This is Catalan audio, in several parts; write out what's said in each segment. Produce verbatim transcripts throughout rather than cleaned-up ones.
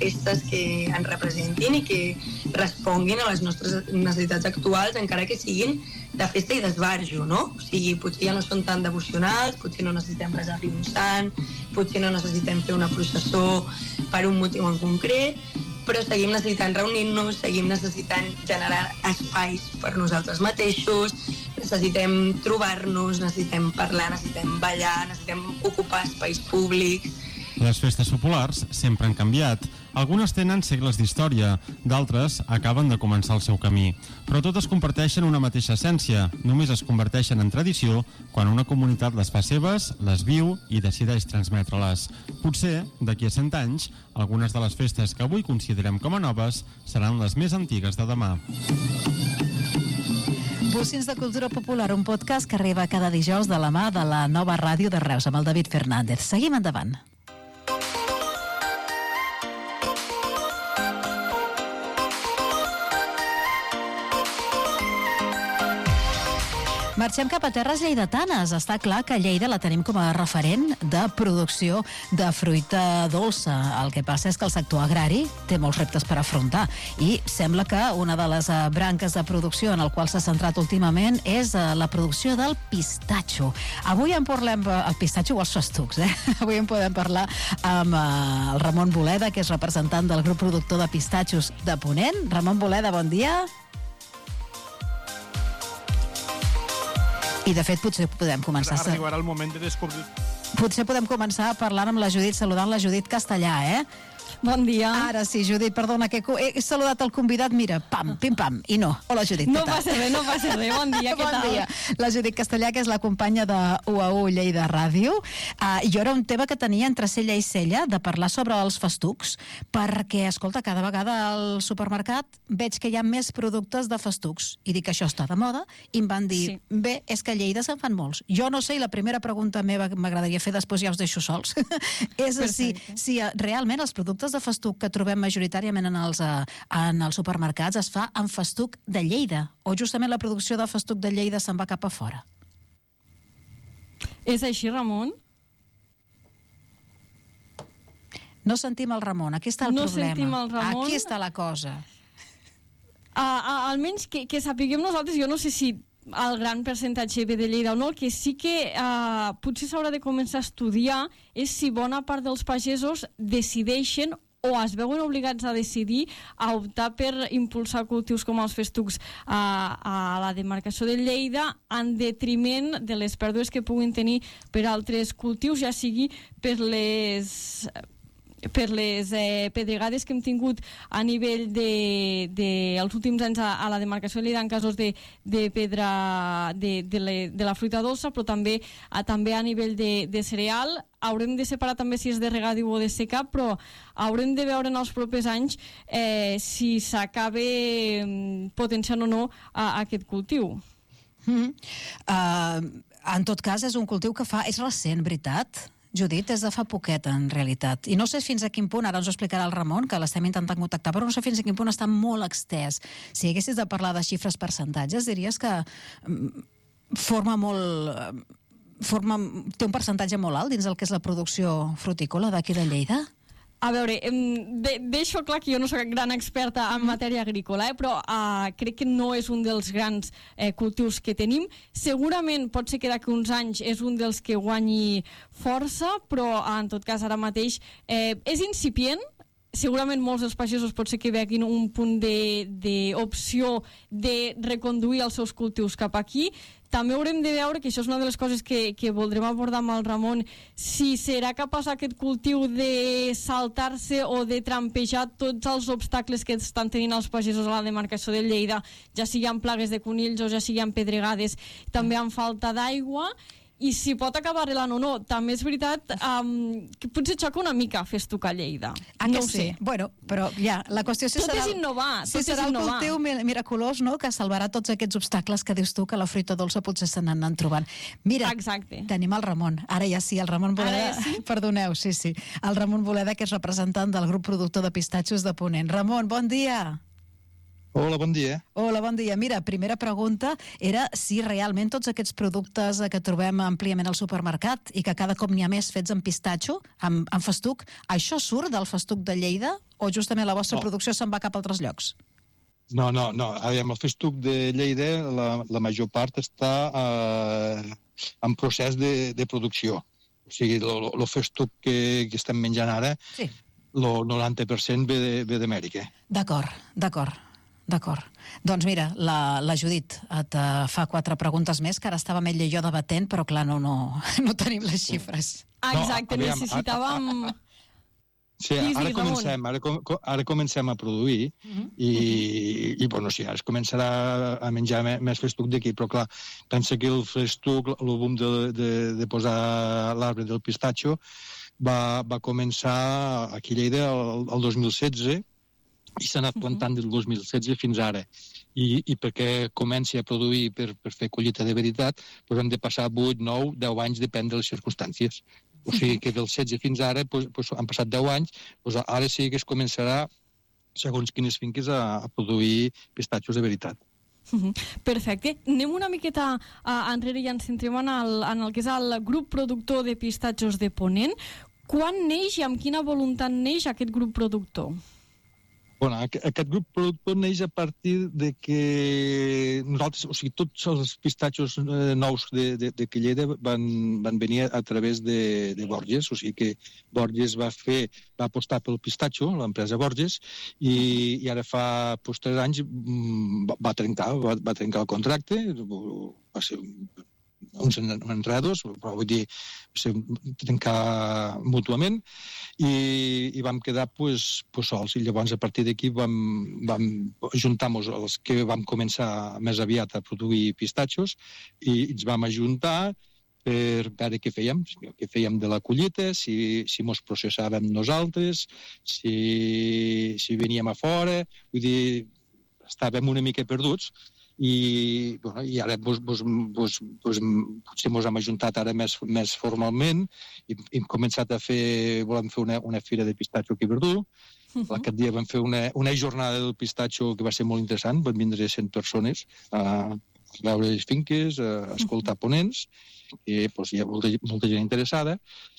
festes que ens representin i que responguin a les nostres necessitats actuals, encara que siguin de festa i d'esbarjo, no? O sigui, potser ja no són tan devocionals, potser no necessitem resar-li un sant, potser no necessitem fer una processó per un motiu en concret, però seguim necessitant reunir-nos, seguim necessitant generar espais per nosaltres mateixos, necessitem trobar-nos, necessitem parlar, necessitem ballar, necessitem ocupar espais públics. Les festes populars sempre han canviat. Algunes tenen segles d'història, d'altres acaben de començar el seu camí. Però totes comparteixen una mateixa essència, només es converteixen en tradició quan una comunitat les fa seves, les viu i decideix transmetre-les. Potser, d'aquí a cent anys, algunes de les festes que avui considerem com a noves seran les més antigues de demà. Bocins de Cultura Popular, un podcast que arriba cada dijous de la mà de la Nova Ràdio de Reus amb el David Fernández. Seguim endavant. Marxem cap a terres lleidatanes. Està clar que Lleida la tenim com a referent de producció de fruita dolça. El que passa és que el sector agrari té molts reptes per afrontar i sembla que una de les branques de producció en el qual s'ha centrat últimament és la producció del pistatxo. Avui en parlem, el pistatxo o els festucs, eh? Avui en podem parlar amb el Ramon Boleda, que és representant del grup productor de pistatxos de Ponent. Ramon Boleda, bon dia. I de fet potser podem començar... Arribarà el moment de descobrir... Potser podem començar parlant amb la Judit, saludant la Judit Castellà, eh? Bon dia. Ara sí, Judit, perdona, que he saludat el convidat, mira, pam, pim, pam, i no. Hola, Judit, no passa res, no passa res, bon dia, què bon tal? Dia. La Judit Castellà, que és la companya de U A U Lleida Ràdio. Uh, jo era un tema que tenia entre cella i cella de parlar sobre els festucs, perquè, escolta, cada vegada al supermercat veig que hi ha més productes de festucs, i dic que això està de moda, i em van dir, sí. Bé, és que a Lleida se'n fan molts. Jo no sé, i la primera pregunta meva que m'agradaria fer, després ja us deixo sols, és si, si realment els productes de festuc que trobem majoritàriament en els, en els supermercats es fa amb festuc de Lleida, o justament la producció de festuc de Lleida se'n va cap a fora? És així, Ramon? No sentim el Ramon, aquí està el no problema. No sentim el Ramon. Aquí està la cosa. Uh, uh, almenys que, que sapiguem nosaltres, jo no sé si el gran percentatge ve de Lleida o no, el que sí que uh, potser s'haurà de començar a estudiar és si bona part dels pagesos decideixen o es veuen obligats a decidir a optar per impulsar cultius com els festucs a, a la demarcació de Lleida en detriment de les pèrdues que puguin tenir per altres cultius, ja sigui per les... per les eh, pedregades que hem tingut a nivell de, de els últims anys a, a la demarcació de Lleida en casos de, de pedra de, de, le, de la fruita dolça, però també a, també a nivell de, de cereal. Haurem de separar també si és de regadiu o de secà, però haurem de veure en els propers anys eh, si s'acaba potenciant o no a, a aquest cultiu. Mm-hmm. uh, en tot cas és un cultiu que fa, és recent, veritat? Judit, és de fa poquet, en realitat. I no sé fins a quin punt, ara ens ho explicarà el Ramon, que l'estem intentant contactar, però no sé fins a quin punt està molt extès. Si haguessis de parlar de xifres, percentatges, diries que forma molt... Forma, té un percentatge molt alt dins el que és la producció frutícola d'aquí de Lleida? A veure, de, deixo clar que jo no soc gran experta en matèria agrícola, eh, però uh, crec que no és un dels grans eh, cultius que tenim. Segurament pot ser que d'aquí uns anys és un dels que guanyi força, però en tot cas ara mateix eh, és incipient. Segurament molts dels pagesos pot ser que veguin un punt d'opció de, de reconduir els seus cultius cap aquí. També haurem de veure, que això és una de les coses que, que voldrem abordar amb el Ramon, si serà capaç aquest cultiu de saltar-se o de trampejar tots els obstacles que estan tenint els pagesos a la demarcació de Lleida, ja sigui amb plagues de conills o ja sigui amb pedregades, també amb falta d'aigua, i si pot acabar arrelant o no. També és veritat um, que potser xoca una mica festuc a Lleida. Ah, no ho sé. Bueno, però ja, la qüestió si tot serà... és innovar. Si serà el cultiu miraculós, no?, que salvarà tots aquests obstacles que dius tu, que la fruita dolça potser se n'anen trobant. Mira, exacte. Tenim el Ramon. Ara ja sí, el Ramon Boleda... Ja sí? Perdoneu, sí, sí. El Ramon Boleda, que és representant del grup productor de pistatxos de Ponent. Ramon, bon dia. Hola, bon dia. Hola, bon dia. Mira, primera pregunta era si realment tots aquests productes que trobem àmpliament al supermercat i que cada cop n'hi ha més fets amb pistatxo, amb, amb festuc, això surt del festuc de Lleida o justament la vostra no. producció se'n va cap a altres llocs? No, no, no. Aviam, el festuc de Lleida, la, la major part està eh, en procés de, de producció. O sigui, el festuc que, que estem menjant ara, sí. el noranta per cent ve d'Amèrica. D'acord, d'acord. D'acord. Doncs mira, la, la Judit et uh, fa quatre preguntes més, que ara estàvem ell i jo debatent, però clar, no, no, no tenim les xifres. Ah, exacte, no, aviam, necessitàvem... A, a, a, sí, ara comencem, ara, com, ara comencem a produir uh-huh. i, uh-huh. i, bueno, sí, ara es començarà a menjar més festuc d'aquí, però clar, pensa que el festuc, el boom de, de, de posar l'arbre del pistatxo va, va començar aquí a Lleida el, el dos mil setze, i s'ha anat plantant del dos mil setze fins ara. I, i perquè comenci a produir per, per fer collita de veritat, doncs hem de passar vuit, nou, deu anys, depèn de les circumstàncies. O sigui que del setze fins ara doncs, doncs han passat deu anys, doncs ara sí que es començarà, segons quines finques, a, a produir pistatxos de veritat. Perfecte. Anem una miqueta uh, enrere i ens centrem en el, en el que és el grup productor de pistatxos de Ponent. Quan neix i amb quina voluntat neix aquest grup productor? Bueno, aquest grup productor neix a partir de que nosaltres, o sigui, tots els pistatxos eh, nous de, de, de Lleida van, van venir a través de, de Borges, o sigui que Borges va fer, va apostar pel pistatxo, l'empresa Borges, i, i ara fa pues, tres anys va, va trencar, va, va trencar el contracte, va ser uns enredos, però vull dir, trencar mútuament, i, i vam quedar pues, pues sols, i llavors a partir d'aquí vam, vam ajuntar-nos els que vam començar més aviat a produir pistatxos i ens vam ajuntar per veure què fèiem, què fèiem de la collita, si, si mos processàvem nosaltres, si, si veníem a fora, vull dir, estàvem una mica perduts, i, bueno, i ara vos, vos, vos, vos, potser ens hem ajuntat ara més, més formalment i hem començat a fer, volem fer una, una fira de pistatxo aquí a Verdú. Uh-huh. Aquest dia vam fer una, una jornada del pistatxo que va ser molt interessant, van vindre cent persones a veure les finques, a escoltar ponents, i doncs, hi ha molta, molta gent interessada,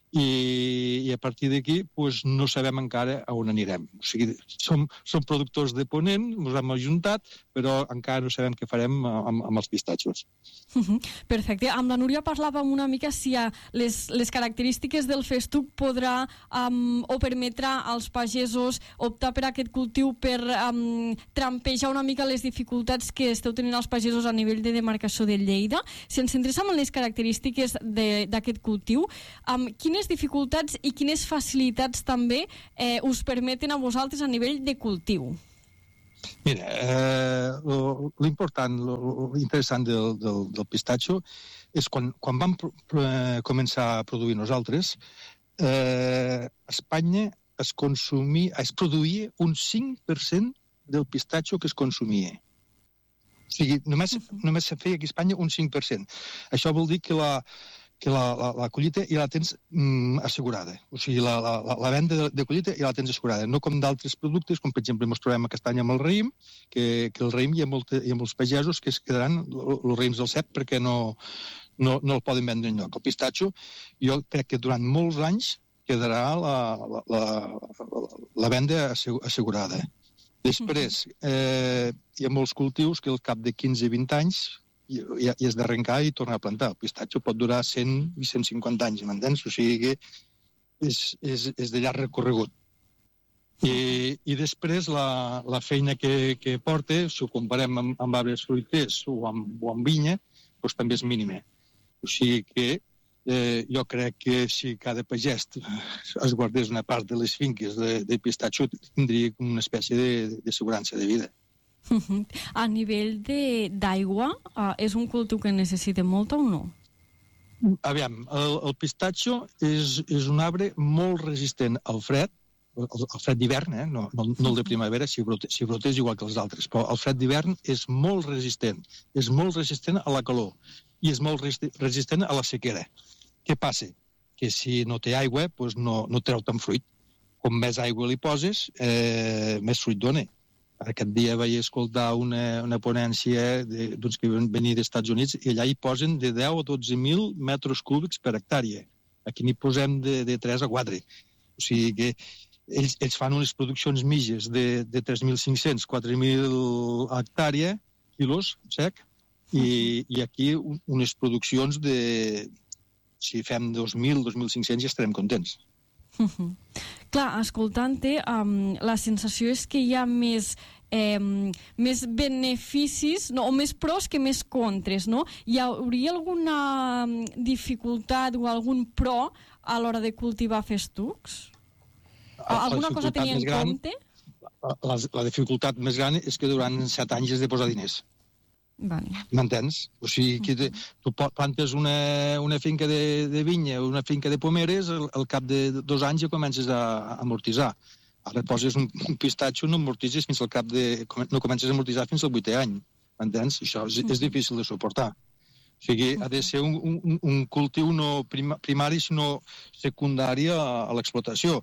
i, i a partir d'aquí pues, no sabem encara a on anirem. O sigui, som, som productors de Ponent, ens hem ajuntat, però encara no sabem què farem amb, amb els pistatxos. Uh-huh. Perfecte. Amb la Núria parlàvem una mica si les, les característiques del festuc podrà um, o permetre als pagesos optar per aquest cultiu per um, trampejar una mica les dificultats que esteu tenint els pagesos a nivell de demarcació de Lleida. Si ens centréssim en les característiques d'aquest cultiu, um, quines dificultats i quines facilitats també eh, us permeten a vosaltres a nivell de cultiu? Mira, eh, l'important, l'interessant del, del, del pistatxo és quan, quan vam eh, començar a produir nosaltres, eh, a Espanya es consumia, es produïa un cinc per cent del pistatxo que es consumia. O sigui, només, només se feia aquí a Espanya un cinc per cent. Això vol dir que la que la, la, la collita ja la tens mm, assegurada. O sigui, la, la, la venda de, de collita ja la tens assegurada. No com d'altres productes, com per exemple ens trobem a Castanya amb el raïm, que, que el raïm hi ha, molta, hi ha molts pagesos que es quedaran els raïms del cep perquè no, no, no el poden vendre enlloc. El pistatxo, jo crec que durant molts anys quedarà la, la, la, la, la venda assegurada. Després, eh, hi ha molts cultius que al cap de quinze a vint anys i, i has d'arrencar i tornar a plantar. El pistatxo pot durar cent i cent cinquanta anys, m'entens? O sigui que és, és, és de llarg recorregut. I, i després la, la feina que, que porta, si ho comparem amb, amb arbres fruiters o amb, o amb vinya, doncs també és mínima. O sigui que eh, jo crec que si cada pagès es guardés una part de les finques de, de pistatxo, tindria una espècie de, de segurança de vida. A nivell d'aigua, uh, és un cultiu que necessita molta o no? Aviam, el, el pistatxo és, és un arbre molt resistent al fred, el, el fred d'hivern, eh? no, no, no el de primavera, si brotés, si brotés igual que els altres, però el fred d'hivern és molt resistent, és molt resistent a la calor i és molt resistent a la sequera. Què passa? Que si no té aigua, doncs no, no treu tant fruit. Com més aigua li poses, eh, més fruit dona. Aquest dia vaig escoltar una, una ponència de, doncs, que venia dels Estats Units i allà hi posen de deu a dotze mil metres cúbics per hectàrea. Aquí n'hi posem de, de tres a quatre. O sigui que ells, ells fan unes produccions mitges de, de tres mil cinc-cents a quatre mil hectàrea, quilos sec, i, i aquí unes produccions de... Si fem dos mil, dos mil cinc-cents ja estarem contents. Uh -huh. Clar, escoltant-te, um, la sensació és que hi ha més, eh, més beneficis, no, o més pros que més contres, no? Hi hauria alguna dificultat o algun pro a l'hora de cultivar festucs? Alguna cosa a tenir en gran, compte? La, la dificultat més gran és que durant set anys has de posar diners. Vale. M'entens? O sigui, que te, tu plantes una, una finca de, de vinya o una finca de pomeres, al, al cap de dos anys ja comences a, a amortitzar. Ara poses un, un pistatxo, no amortitzes fins al cap de... no comences a amortitzar fins al vuitè any. M'entens? Això és, és difícil de suportar. O sigui, ha de ser un, un, un cultiu no prima, primari, sinó secundari a, a l'explotació.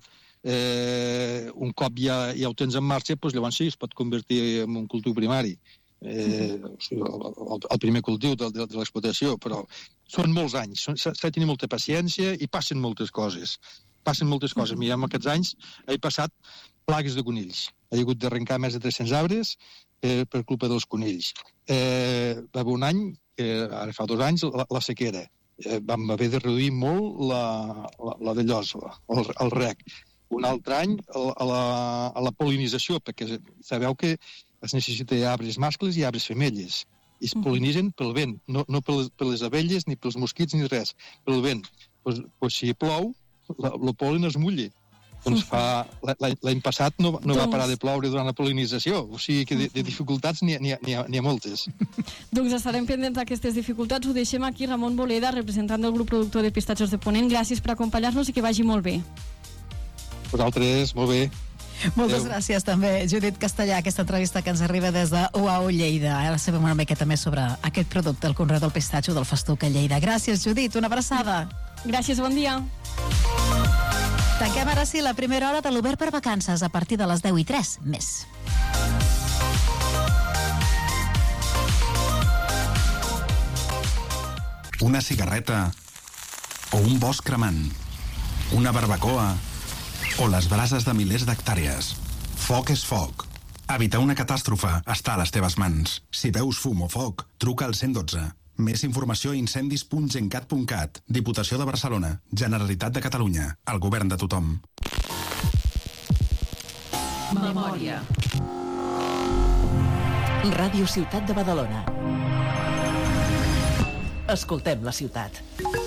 Eh, un cop ja, ja ho tens en marxa, doncs llavors sí, es pot convertir en un cultiu primari. Eh, o sigui, el, el primer cultiu de, de, de l'explotació, però són molts anys, s'ha de tenir molta paciència i passen moltes coses. Passen moltes coses. Mira, en aquests anys he passat plagues de conills. He hagut d'arrencar més de tres-cents arbres eh, per culpa dels conills. Eh, va haver un any, eh, ara fa dos anys, la, la sequera. Eh, vam haver de reduir molt la, la, la de llos, el, el rec. Un altre any, a la, a la pol·linització, perquè sabeu que es necessita arbres mascles i arbres femelles. I es pol·linitzen pel vent, no, no per, les, per les abelles, ni pels mosquits, ni res, pel vent. Pues, pues si plou, el pol·len es mulli. Doncs fa, l'any passat no, no va parar de ploure durant la pol·linització, o sigui que de, de dificultats n'hi ha, ha, ha, ha moltes. Doncs estarem pendents d'aquestes dificultats. Ho deixem aquí. Ramon Boleda, representant del grup productor de pistatxos de Ponent. Gràcies per acompanyar-nos i que vagi molt bé. Vosaltres, molt bé. Moltes Adeu. Gràcies també, Judit Castellà, aquesta entrevista que ens arriba des de U A U Lleida. Ara sabem una miqueta més sobre aquest producte, el conreu del pistatxo del festuc a Lleida. Gràcies, Judit, una abraçada. Gràcies, bon dia. Tanquem ara sí la primera hora de l'Obert per Vacances a partir de les deu i tres més. Una cigarreta o un bosc cremant, una barbacoa o les brases de milers d'hectàrees. Foc és foc. Evitar una catàstrofe està a les teves mans. Si veus fum o foc, truca al cent i dotze. Més informació a incendis punt gencat punt cat. Diputació de Barcelona. Generalitat de Catalunya. El govern de tothom. Memòria. Ràdio Ciutat de Badalona. Escoltem la ciutat.